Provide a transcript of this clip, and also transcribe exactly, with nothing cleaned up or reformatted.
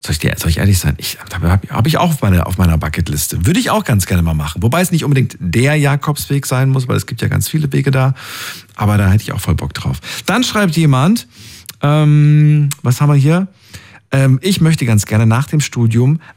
Soll ich, dir, soll ich ehrlich sein? Ich, habe hab ich auch auf meiner, auf meiner Bucketliste. Würde ich auch ganz gerne mal machen. Wobei es nicht unbedingt der Jakobsweg sein muss, weil es gibt ja ganz viele Wege da. Aber da hätte ich auch voll Bock drauf. Dann schreibt jemand, ähm, was haben wir hier? Ähm, ich möchte ganz gerne nach dem Studium